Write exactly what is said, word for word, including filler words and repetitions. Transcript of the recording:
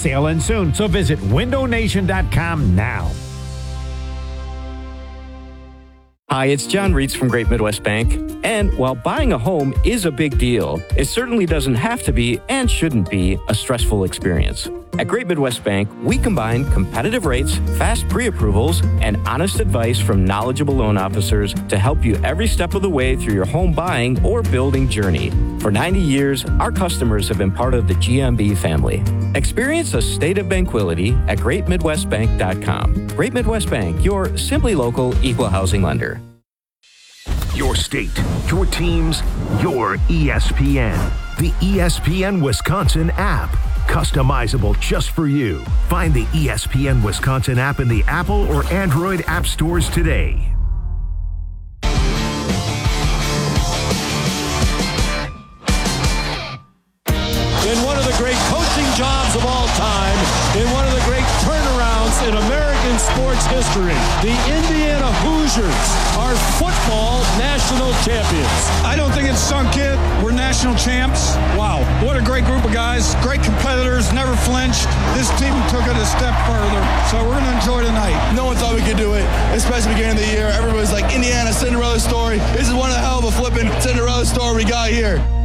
Sale ends soon, so visit window nation dot com now. Hi, it's John Reitz from Great Midwest Bank. And while buying a home is a big deal, it certainly doesn't have to be and shouldn't be a stressful experience. At Great Midwest Bank, we combine competitive rates, fast pre-approvals, and honest advice from knowledgeable loan officers to help you every step of the way through your home buying or building journey. For ninety years, our customers have been part of the G M B family. Experience a state of tranquility at great midwest bank dot com. Great Midwest Bank, your simply local equal housing lender. Your state, your teams, your E S P N. The E S P N Wisconsin app. Customizable just for you. Find the E S P N Wisconsin app in the Apple or Android app stores today. In one of the great coaching jobs of all time, in one of the great turnarounds in American sports history, the Indiana Hoosiers are football national champions. I don't think it's sunk in. We're national champs. Wow. What a great group of guys. Great competitors, never flinched. This team took it a step further. So we're going to enjoy tonight. No one thought we could do it, especially beginning of the year. Everybody's like, Indiana, Cinderella story. This is one of the hell of a flipping Cinderella story we got here.